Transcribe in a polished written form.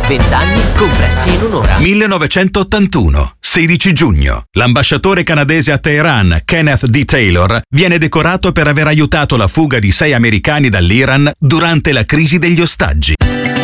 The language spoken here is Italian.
20 anni compressi in un'ora. 1981, 16 giugno. L'ambasciatore canadese a Teheran, Kenneth D. Taylor, viene decorato per aver aiutato la fuga di 6 americani dall'Iran durante la crisi degli ostaggi.